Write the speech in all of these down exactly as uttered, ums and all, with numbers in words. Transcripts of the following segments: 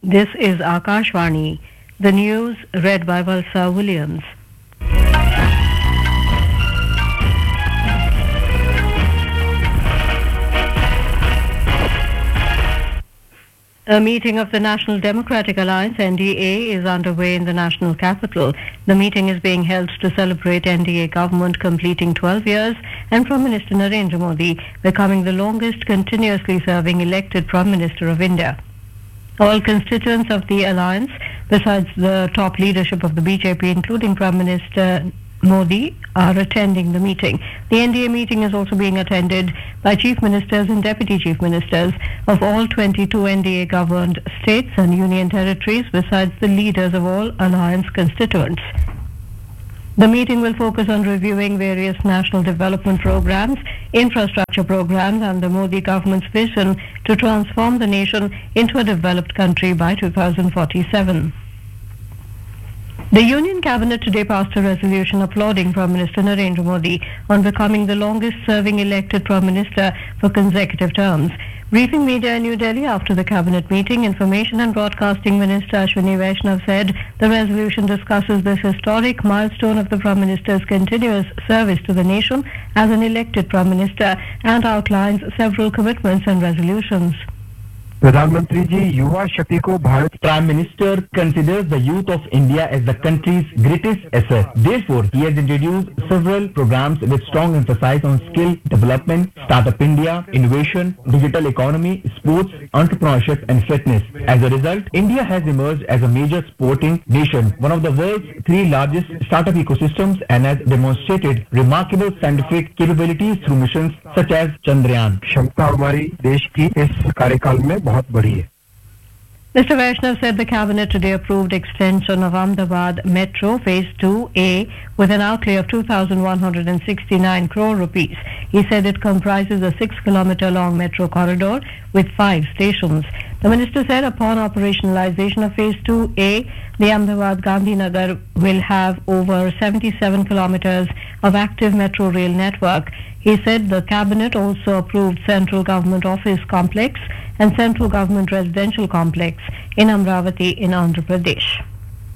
This is Akashvani. The news read by Valsa Williams. A meeting of the National Democratic Alliance N D A is underway in the national capital. The meeting is being held to celebrate N D A government completing twelve years and Prime Minister Narendra Modi becoming the longest continuously serving elected Prime Minister of India. All constituents of the alliance, besides the top leadership of the B J P, including Prime Minister Modi, are attending the meeting. The N D A meeting is also being attended by Chief Ministers and Deputy Chief Ministers of all twenty-two N D A-governed states and union territories, besides the leaders of all alliance constituents. The meeting will focus on reviewing various national development programs, infrastructure programs, and the Modi government's vision to transform the nation into a developed country by two thousand forty-seven. The Union Cabinet today passed a resolution applauding Prime Minister Narendra Modi on becoming the longest-serving elected Prime Minister for consecutive terms. Briefing media in New Delhi after the Cabinet meeting, Information and Broadcasting Minister Ashwini Vaishnav said the resolution discusses this historic milestone of the Prime Minister's continuous service to the nation as an elected Prime Minister and outlines several commitments and resolutions. प्रधानमंत्री जी युवा शक्ति को Bharat Prime Minister considers the youth of India as the country's greatest asset. Therefore, he has introduced several programs with strong emphasis on skill development, Startup India, innovation, digital economy, sports, entrepreneurship and fitness. As a result, India has emerged as a major sporting nation, one of the world's three largest startup ecosystems, and has demonstrated remarkable scientific capabilities through missions such as Chandrayaan. क्षमता हमारी देश की इस कार्यकाल में बहुत बड़ी है. Mister Vaishnav said the Cabinet today approved extension of Ahmedabad Metro Phase two A with an outlay of two thousand one hundred sixty-nine crore rupees. He said it comprises a six kilometer long metro corridor with five stations. The minister said upon operationalization of Phase two A, the Ahmedabad Gandhinagar will have over seventy-seven kilometers of active metro rail network. He said the Cabinet also approved Central Government Office Complex and Central Government Residential Complex in Amravati in Andhra Pradesh.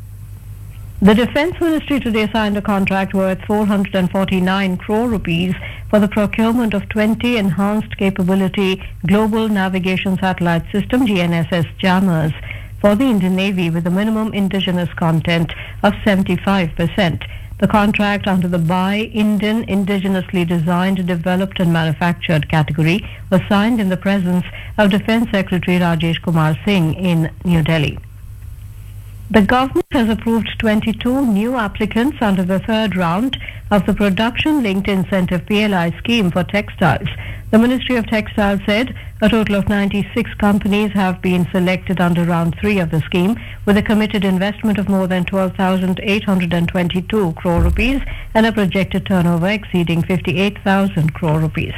The Defence Ministry today signed a contract worth four hundred forty-nine crore rupees for the procurement of twenty enhanced capability global navigation satellite system G N S S jammers for the Indian Navy with a minimum indigenous content of seventy-five percent. The contract under the Buy Indian Indigenously Designed, Developed and Manufactured category was signed in the presence of Defence Secretary Rajesh Kumar Singh in New Delhi. The government has approved twenty-two new applicants under the third round of the Production Linked Incentive P L I scheme for textiles. The Ministry of Textiles said a total of ninety-six companies have been selected under round three of the scheme with a committed investment of more than twelve thousand eight hundred twenty-two crore rupees and a projected turnover exceeding fifty-eight thousand crore rupees.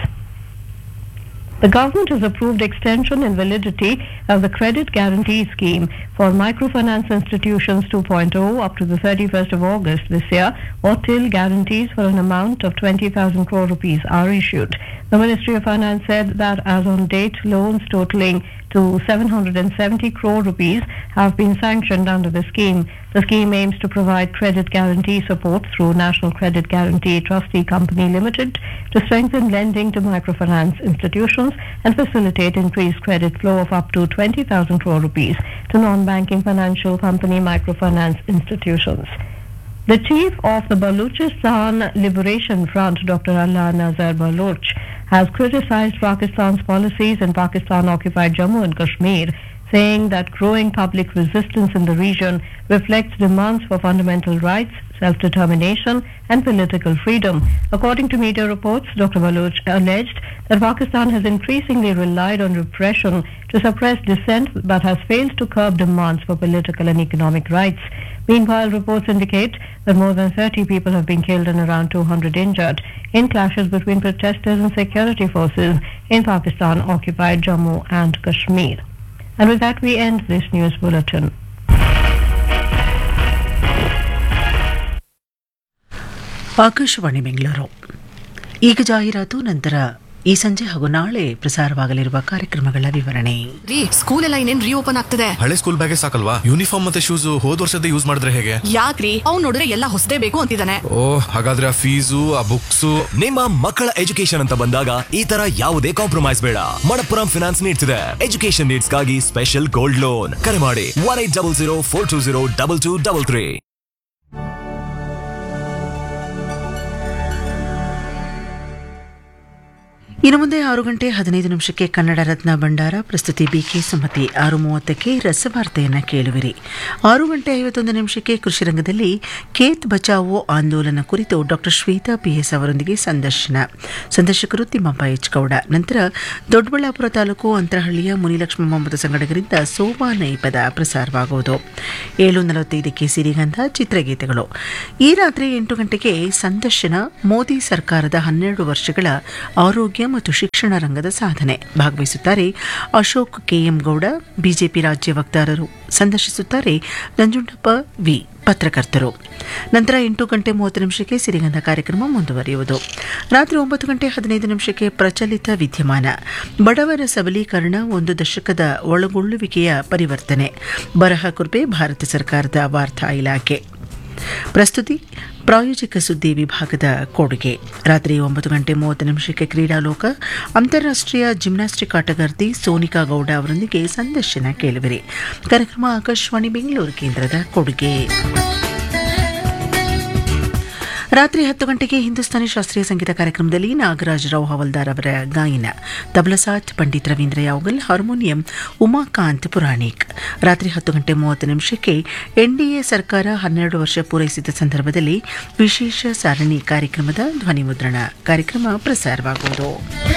The government has approved extension and validity of the Credit Guarantee Scheme for Microfinance Institutions two point oh up to the thirty-first of August this year, or till guarantees for an amount of twenty thousand crore rupees are issued. The Ministry of Finance said that as on date, loans totaling to seven hundred seventy crore rupees have been sanctioned under the scheme. The scheme aims to provide credit guarantee support through National Credit Guarantee Trustee Company Limited to strengthen lending to microfinance institutions and facilitate increased credit flow of up to twenty thousand crore rupees to non-banking financial company microfinance institutions. The chief of the Baluchistan Liberation Front, Doctor Allah Nazar Baloch, has criticized Pakistan's policies in Pakistan-occupied Jammu and Kashmir, saying that growing public resistance in the region reflects demands for fundamental rights, self-determination and political freedom. According to media reports, Doctor Baloch alleged that Pakistan has increasingly relied on repression to suppress dissent but has failed to curb demands for political and economic rights. Meanwhile, reports indicate that more than thirty people have been killed and around two hundred injured in clashes between protesters and security forces in Pakistan-occupied Jammu and Kashmir. And with that, we end this news bulletin. Akashvani Bengaluru. ಈಗ ಜಾಹೀರಾತು, ನಂತರ ಈ ಸಂಜೆ ಹಾಗೂ ನಾಳೆ ಪ್ರಸಾರವಾಗಲಿರುವ ಕಾರ್ಯಕ್ರಮಗಳ ವಿವರಣೆ. ರೀ, ಸ್ಕೂಲ್ ಎಲ್ಲ ಇನ್ನೇನ್ ರೀಓಪನ್ ಆಗ್ತದೆ. ಹಳೆ ಸ್ಕೂಲ್ ಬ್ಯಾಗೇ ಸಾಕಲ್ವಾ? ಯೂನಿಫಾರ್ಮ್ ಮತ್ತೆ ಶೂಸ್ ಹೋದ್ ವರ್ಷದ ಯೂಸ್ ಮಾಡಿದ್ರೆ ಹೇಗೆ? ಯಾಕ್ರಿ, ಅವ್ನು ನೋಡಿದ್ರೆ ಎಲ್ಲ ಹೊಸದೇ ಬೇಕು ಅಂತಿದ್ದಾನೆ. ಓ, ಹಾಗಾದ್ರೆ ಆ ಫೀಸು ಆ ಬುಕ್ಸ್. ನಿಮ್ಮ ಮಕ್ಕಳ ಎಜುಕೇಶನ್ ಅಂತ ಬಂದಾಗ ಈ ತರ ಯಾವುದೇ ಕಾಂಪ್ರಮೈಸ್ ಬೇಡ. ಮಣಪ್ಪುರಂ ಫಿನಾನ್ಸ್ ನೀಡ್ತಿದೆ ಎಜುಕೇಶನ್ ನೀಡ್ಸ್ ಗಾಗಿ ಸ್ಪೆಷಲ್ ಗೋಲ್ಡ್ ಲೋನ್. ಕರೆ ಮಾಡಿ one eight double zero four two zero double two double three. ಇನ್ನು ಮುಂದೆ ಆರು ಗಂಟೆ ಹದಿನೈದು ನಿಮಿಷಕ್ಕೆ ಕನ್ನಡ ರತ್ನ ಭಂಡಾರ, ಪ್ರಸ್ತುತಿ ಬಿಕೆ ಸುಮತಿ. ಆರು ಮೂವತ್ತಕ್ಕೆ ರಸವಾರ್ತೆಯನ್ನು ಕೇಳುವಿರಿ. ಆರು ಗಂಟೆ ಐವತ್ತೊಂದು ನಿಮಿಷಕ್ಕೆ ಕೃಷಿ ರಂಗದಲ್ಲಿ ಖೇತ್ ಬಚಾವೋ ಆಂದೋಲನ ಕುರಿತು ಡಾಕ್ಟರ್ ಶ್ವೇತಾ ಪಿಎಸ್ ಅವರೊಂದಿಗೆ ಸಂದರ್ಶನ. ಸಂದರ್ಶಕರು ತಿಮ್ಮಪ್ಪ ಎಚ್ ಗೌಡ. ನಂತರ ದೊಡ್ಡಬಳ್ಳಾಪುರ ತಾಲೂಕು ಅಂತರಹಳ್ಳಿಯ ಮುನಿಲಕ್ಷ್ಮಮ್ಮ ಮತ್ತು ಸಂಗಡಗರಿಂದ ಸೋಬಾನೈ ಪದ ಪ್ರಸಾರವಾಗುವುದು. ಏಳು ನಲವತ್ತೈದಕ್ಕೆ ಸಿರಿಗಂಧ ಚಿತ್ರಗೀತೆಗಳು. ಈ ರಾತ್ರಿ ಎಂಟು ಗಂಟೆಗೆ ಸಂದರ್ಶನ, ಮೋದಿ ಸರ್ಕಾರದ ಹನ್ನೆರಡು ವರ್ಷಗಳ ಆರೋಗ್ಯ ಮತ್ತು ಶಿಕ್ಷಣ ರಂಗದ ಸಾಧನೆ. ಭಾಗವಹಿಸುತ್ತಾರೆ ಅಶೋಕ್ ಕೆಎಂ ಗೌಡ, ಬಿಜೆಪಿ ರಾಜ್ಯ ವಕ್ತಾರರು. ಸಂದರ್ಶಿಸುತ್ತಾರೆ ನಂಜುಂಡಪ್ಪ ವಿ, ಪತ್ರಕರ್ತರು. ನಂತರ ಎಂಟು ಗಂಟೆ ಮೂವತ್ತು ನಿಮಿಷಕ್ಕೆ ಸಿರಿಗಂಧ ಕಾರ್ಯಕ್ರಮ ಮುಂದುವರಿಯುವುದು. ರಾತ್ರಿ ಒಂಬತ್ತು ಗಂಟೆ ಹದಿನೈದು ನಿಮಿಷಕ್ಕೆ ಪ್ರಚಲಿತ ವಿದ್ಯಮಾನ, ಬಡವರ ಸಬಲೀಕರಣ ಒಂದು ದಶಕದ ಒಳಗೊಳ್ಳುವಿಕೆಯ ಪರಿವರ್ತನೆ. ಬರಹ ಕುರ್ಬೆ, ಭಾರತ ಸರ್ಕಾರದ ವಾರ್ತಾ ಇಲಾಖೆ. ಪ್ರಸ್ತುತಿ ಪ್ರಾಯೋಜಿಕ ಸುದ್ದಿ ವಿಭಾಗದ ಕೊಡುಗೆ. ರಾತ್ರಿ ಒಂಬತ್ತು ಗಂಟೆ ಮೂವತ್ತು ನಿಮಿಷಕ್ಕೆ ಕ್ರೀಡಾಲೋಕ, ಅಂತಾರಾಷ್ಟ್ರೀಯ ಜಿಮ್ನಾಸ್ಟಿಕ್ ಆಟಗಾರ್ತಿ ಸೋನಿಕಾ ಗೌಡ ಅವರೊಂದಿಗೆ ಸಂದರ್ಶನ ಕೇಳುವಿರಿ. ಕಾರ್ಯಕ್ರಮ ಆಕಾಶವಾಣಿ ಬೆಂಗಳೂರು ಕೇಂದ್ರದ ಕೊಡುಗೆ. ರಾತ್ರಿ ಹತ್ತು ಗಂಟೆಗೆ ಹಿಂದೂಸ್ತಾನಿ ಶಾಸ್ತ್ರೀಯ ಸಂಗೀತ ಕಾರ್ಯಕ್ರಮದಲ್ಲಿ ನಾಗರಾಜರಾವ್ ಹವಲ್ದಾರ್ ಅವರ ಗಾಯನ, ತಬಲಸಾಟ್ ಪಂಡಿತ್ ರವೀಂದ್ರ ಯಾವಗಲ್, ಹಾರ್ಮೋನಿಯಂ ಉಮಾಕಾಂತ್ ಪುರಾಣಿಕ್. ರಾತ್ರಿ ಹತ್ತು ಗಂಟೆ ಮೂವತ್ತು ನಿಮಿಷಕ್ಕೆ ಎನ್ಡಿಎ ಸರ್ಕಾರ ಹನ್ನೆರಡು ವರ್ಷ ಪೂರೈಸಿದ ಸಂದರ್ಭದಲ್ಲಿ ವಿಶೇಷ ಸಾರಣಿ ಕಾರ್ಯಕ್ರಮದ ಧ್ವನಿಮುದ್ರಣ ಕಾರ್ಯಕ್ರಮ ಪ್ರಸಾರವಾಗುವುದು.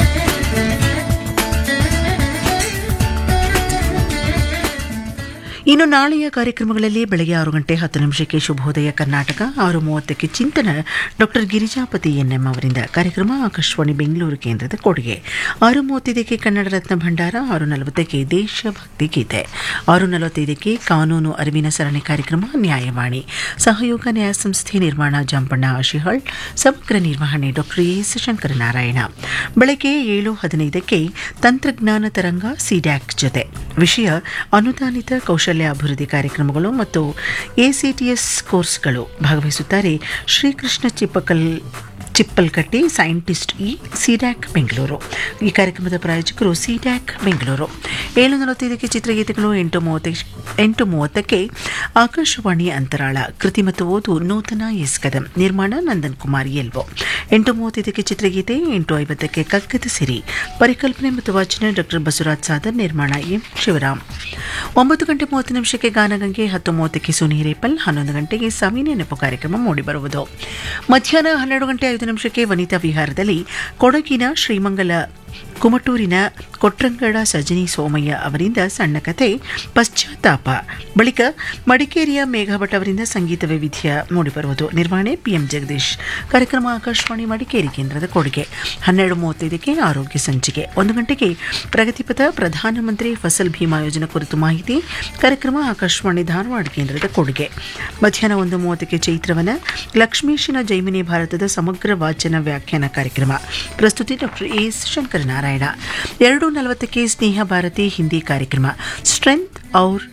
ಇನ್ನು ನಾಳೆಯ ಕಾರ್ಯಕ್ರಮಗಳಲ್ಲಿ ಬೆಳಗ್ಗೆ ಆರು ಗಂಟೆ ಹತ್ತು ನಿಮಿಷಕ್ಕೆ ಶುಭೋದಯ ಕರ್ನಾಟಕ, ಆರು ಮೂವತ್ತಕ್ಕೆ ಚಿಂತನ ಡಾಕ್ಟರ್ ಗಿರಿಜಾಪತಿ ಎನ್ಎಂ ಅವರಿಂದ. ಕಾರ್ಯಕ್ರಮ ಆಕಾಶವಾಣಿ ಬೆಂಗಳೂರು ಕೇಂದ್ರದ ಕೊಡುಗೆ. ಆರು ಮೂವತ್ತೈದಕ್ಕೆ ಕನ್ನಡ ರತ್ನ ಭಂಡಾರ, ಆರು ನಲವತ್ತಕ್ಕೆ ದೇಶಭಕ್ತಿ ಗೀತೆ, ಆರು ನಲವತ್ತೈದಕ್ಕೆ ಕಾನೂನು ಅರಿವಿನ ಸರಣಿ ಕಾರ್ಯಕ್ರಮ ನ್ಯಾಯವಾಣಿ. ಸಹಯೋಗ ನ್ಯಾಯ ಸಂಸ್ಥೆ ನಿರ್ಮಾಣ ಜಂಪಣ್ಣ ಆಶಿಹಾಳ್, ಸಮಗ್ರ ನಿರ್ವಹಣೆ ಡಾಕ್ಟರ್ ಎಸ್ ಶಂಕರನಾರಾಯಣ. ಬೆಳಗ್ಗೆ ಏಳು ಹದಿನೈದಕ್ಕೆ ತಂತ್ರಜ್ಞಾನ ತರಂಗ ಸಿಡ್ಯಾಕ್ ಜೊತೆ. ವಿಷಯ ಅನುದಾನಿತ ಕೌಶಲ್ಯ ಅಭಿವೃದ್ಧಿ ಕಾರ್ಯಕ್ರಮಗಳು ಮತ್ತು ಎಸಿಟಿಎಸ್ ಕೋರ್ಸ್ಗಳು. ಭಾಗವಹಿಸುತ್ತಾರೆ Shrikrishna ಚಿಪ್ಪಕಲ್ Chippalkatti, scientist E, CDAC Bengaluru. ಈ ಕಾರ್ಯಕ್ರಮದ ಪ್ರಾಯೋಜಕರು ಸಿಡ್ಯಾಕ್ ಬೆಂಗಳೂರು. ಏಳು ನಲವತ್ತೈದಕ್ಕೆ ಚಿತ್ರಗೀತೆಗಳು, ಎಂಟು ಮೂವತ್ತ ಎಂಟು ಮೂವತ್ತಕ್ಕೆ ಆಕಾಶವಾಣಿ ಅಂತರಾಳ. ಕೃತಿ ಮತ್ತು ಓದು ನೂತನ ಎಸ್ ಕದಂ, ನಿರ್ಮಾಣ ನಂದನ್ ಕುಮಾರ್ ಎಲ್ವೋ. ಎಂಟು ಮೂವತ್ತೈದಕ್ಕೆ ಚಿತ್ರಗೀತೆ, ಎಂಟು ಐವತ್ತಕ್ಕೆ ಕಗ್ಗದ ಸಿರಿ, ಪರಿಕಲ್ಪನೆ ಮತ್ತು ವಾಚನ ಡಾಕ್ಟರ್ ಬಸವರಾಜ್ ಸಾದರ್, ನಿರ್ಮಾಣ ಎಂ ಶಿವರಾಮ್. ಒಂಬತ್ತು ಗಂಟೆ ಮೂವತ್ತು ನಿಮಿಷಕ್ಕೆ ಗಾನಗಂಗೆ, ಹತ್ತು ಮೂವತ್ತಕ್ಕೆ ಸುನೀರೇಪಲ್, ಹನ್ನೊಂದು ಗಂಟೆಗೆ ಸವಿ ನೆನಪು ಕಾರ್ಯಕ್ರಮ ಮೂಡಿಬರುವುದು. ಮಧ್ಯಾಹ್ನ ಹನ್ನೆರಡು ಗಂಟೆ ಐದು ನಿಮಿಷಕ್ಕೆ ವನಿತಾ ವಿಹಾರದಲ್ಲಿ ಕೊಡಗಿನ ಶ್ರೀಮಂಗಲ ಕುಮಟೂರಿನ ಕೊಟ್ರಂಗಡ ಸಜನಿ ಸೋಮಯ್ಯ ಅವರಿಂದ ಸಣ್ಣ ಕಥೆ ಪಶ್ಚಾತ್ತಾಪ. ಬಳಿಕ ಮಡಿಕೇರಿಯ ಮೇಘಭಟ್ ಅವರಿಂದ ಸಂಗೀತ ವೈವಿಧ್ಯ ಮೂಡಿಬರುವುದು. ನಿರ್ವಹಣೆ ಪಿಎಂ ಜಗದೀಶ್. ಕಾರ್ಯಕ್ರಮ ಆಕಾಶವಾಣಿ ಮಡಿಕೇರಿ ಕೇಂದ್ರದ ಕೊಡುಗೆ. ಹನ್ನೆರಡು ಮೂವತ್ತೈದಕ್ಕೆ ಆರೋಗ್ಯ ಸಂಚಿಕೆ. ಒಂದು ಗಂಟೆಗೆ ಪ್ರಗತಿಪಥ, ಪ್ರಧಾನಮಂತ್ರಿ ಫಸಲ್ ಭೀಮಾ ಯೋಜನೆ ಕುರಿತು ಮಾಹಿತಿ. ಕಾರ್ಯಕ್ರಮ ಆಕಾಶವಾಣಿ ಧಾರವಾಡ ಕೇಂದ್ರದ ಕೊಡುಗೆ. ಮಧ್ಯಾಹ್ನ ಒಂದು ಮೂವತ್ತಕ್ಕೆ ಚೈತ್ರವನ, ಲಕ್ಷ್ಮೀಶನ ಜೈಮಿನಿ ಭಾರತದ ಸಮಗ್ರ ವಾಚನ ವ್ಯಾಖ್ಯಾನ ಕಾರ್ಯಕ್ರಮ. ಪ್ರಸ್ತುತಿ ಡಾಕ್ಟರ್ ಎಸ್ ಶಂಕರನಾರಾಯಣ. ಎರಡು ನಲವತ್ತಕ್ಕೆ ಸ್ನೇಹ ಭಾರತಿ ಹಿಂದಿ ಕಾರ್ಯಕ್ರಮ, ಸ್ಟ್ರೆಂತ್ ಔರ್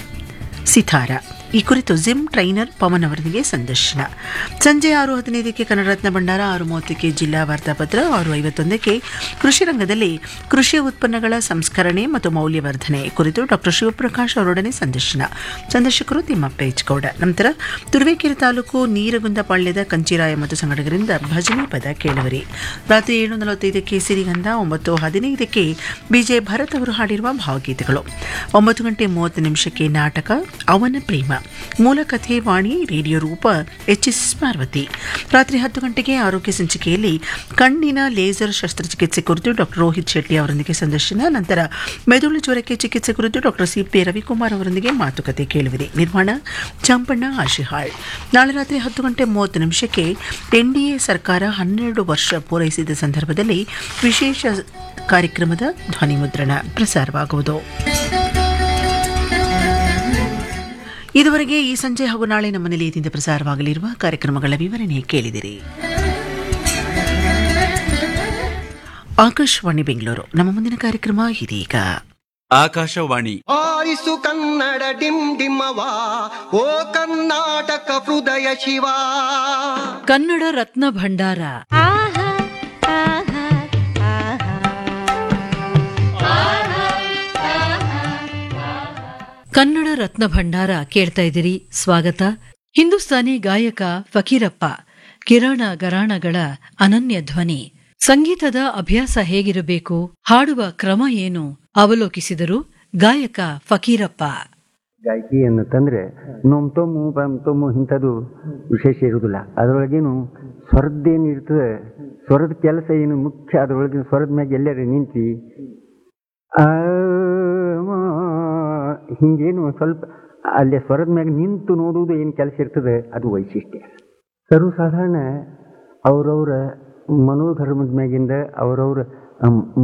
ಸಿತಾರ. ಈ ಕುರಿತು ಜಿಮ್ ಟ್ರೈನರ್ ಪವನ್ ಅವರೊಂದಿಗೆ ಸಂದರ್ಶನ. ಸಂಜೆ ಆರು ಹದಿನೈದಕ್ಕೆ ಕನ್ನಡ ರತ್ನ ಭಂಡಾರ, ಆರು ಮೂವತ್ತಕ್ಕೆ ಜಿಲ್ಲಾ ವಾರ್ತಾಪತ್ರ, ಆರು ಐವತ್ತೊಂದಕ್ಕೆ ಕೃಷಿ ರಂಗದಲ್ಲಿ ಕೃಷಿ ಉತ್ಪನ್ನಗಳ ಸಂಸ್ಕರಣೆ ಮತ್ತು ಮೌಲ್ಯವರ್ಧನೆ ಕುರಿತು ಡಾಕ್ಟರ್ ಶಿವಪ್ರಕಾಶ್ ಅವರೊಡನೆ ಸಂದರ್ಶನ. ಸಂದರ್ಶಕರು ತಿಮ್ಮಪ್ಪ ಎಚ್ ಗೌಡ. ನಂತರ ತುರುವೇಕೆರೆ ತಾಲೂಕು ನೀರಗುಂದಪಾಳ್ಯದ ಕಂಚಿರಾಯ ಮತ್ತು ಸಂಗಡಗರಿಂದ ಭಜನೆ ಪದ ಕೇಳುವರಿ. ರಾತ್ರಿ ಏಳು ನಲವತ್ತೈದಕ್ಕೆ ಸಿರಿಗಂಧ, ಒಂಬತ್ತು ಹದಿನೈದಕ್ಕೆ ಬಿಜೆ ಭರತ್ ಅವರು ಹಾಡಿರುವ ಭಾವಗೀತೆಗಳು. ಒಂಬತ್ತು ಗಂಟೆ ಮೂವತ್ತು ನಿಮಿಷಕ್ಕೆ ನಾಟಕ ಅವನ ಪ್ರೇಮ, ಮೂಲ ಕಥೆ ವಾಣಿ, ರೇಡಿಯೋ ರೂಪ ಎಚ್ ಎಸ್ ಪಾರ್ವತಿ. ರಾತ್ರಿ ಹತ್ತು ಗಂಟೆಗೆ ಆರೋಗ್ಯ ಸಂಚಿಕೆಯಲ್ಲಿ ಕಣ್ಣಿನ ಲೇಸರ್ ಶಸ್ತ್ರಚಿಕಿತ್ಸೆ ಕುರಿತು ಡಾಕ್ಟರ್ ರೋಹಿತ್ ಶೆಟ್ಟಿ ಅವರೊಂದಿಗೆ ಸಂದರ್ಶನ. ನಂತರ ಮೆದುಳು ಜ್ವರಕ್ಕೆ ಚಿಕಿತ್ಸೆ ಕುರಿತು ಡಾಕ್ಟರ್ ಸಿಪಿ ರವಿಕುಮಾರ್ ಅವರೊಂದಿಗೆ ಮಾತುಕತೆ ಕೇಳುವಿರಿ. ನಿರ್ಮಾಣ ಚಂಪಣ್ಣ ಆಶಿಹಾಳ್. ನಾಳೆ ರಾತ್ರಿ ಹತ್ತು ಗಂಟೆ ಮೂವತ್ತು ನಿಮಿಷಕ್ಕೆ ಎನ್ಡಿಎ ಸರ್ಕಾರ ಹನ್ನೆರಡು ವರ್ಷ ಪೂರೈಸಿದ ಸಂದರ್ಭದಲ್ಲಿ ವಿಶೇಷ ಕಾರ್ಯಕ್ರಮದ ಧ್ವನಿಮುದ್ರಣ ಪ್ರಸಾರವಾಗುವುದು. ಇದುವರೆಗೆ ಈ ಸಂಜೆ ಹಾಗೂ ನಾಳೆ ನಮ್ಮ ನಿಲಯದಿಂದ ಪ್ರಸಾರವಾಗಲಿರುವ ಕಾರ್ಯಕ್ರಮಗಳ ವಿವರಣೆ ಕೇಳಿದಿರಿ. ಆಕಾಶವಾಣಿ ಬೆಂಗಳೂರು. ನಮ್ಮ ಮುಂದಿನ ಕಾರ್ಯಕ್ರಮ ಇದೀಗ. ಆಕಾಶವಾಣಿ. ಆರಿಸು ಕನ್ನಡ ಡಿಮ್ ಡಿಮ್ಮವಾ, ಓ ಕರ್ನಾಟಕ ಹೃದಯ ಶಿವ. ಕನ್ನಡ ರತ್ನ ಭಂಡಾರ. ಕನ್ನಡ ರತ್ನ ಭಂಡಾರ ಕೇಳ್ತಾ ಇದ್ದೀರಿ. ಸ್ವಾಗತ. ಹಿಂದೂಸ್ತಾನಿ ಗಾಯಕ ಫಕೀರಪ್ಪ ಕಿರಾಣ ಗರಾಣಗಳ ಅನನ್ಯ ಧ್ವನಿ. ಸಂಗೀತದ ಅಭ್ಯಾಸ ಹೇಗಿರಬೇಕು, ಹಾಡುವ ಕ್ರಮ ಏನು ಅವಲೋಕಿಸಿದರು ಗಾಯಕ ಫಕೀರಪ್ಪ. ಗಾಯಕಿ ಅನ್ನತ್ತಂದ್ರೆ ನೊಮ್ತೊಮ್ಮು ಬಂತೊಮ್ಮು ಇಂಥದ್ದು ವಿಶೇಷ ಇರುವುದಿಲ್ಲ. ಅದರೊಳಗೇನು ಸ್ವರದ್ದೇನು ಇರ್ತದೆ, ಸ್ವರದ ಕೆಲಸ ಏನು ಮುಖ್ಯ. ಅದರೊಳಗಿನ ಸ್ವರದ ಮ್ಯಾಗ ಎಲ್ಲರೂ ನಿಂತು ಹಿಂಗೇನು ಸ್ವಲ್ಪ ಅಲ್ಲೇ ಸ್ವರದ ಮ್ಯಾಗ ನಿಂತು ನೋಡುವುದು ಏನು ಕೆಲಸ ಇರ್ತದೆ, ಅದು ವೈಶಿಷ್ಟ್ಯ. ಸರ್ವಸಾಧಾರಣ ಅವರವರ ಮನೋಧರ್ಮದ ಮ್ಯಾಗಿಂದ ಅವರವರ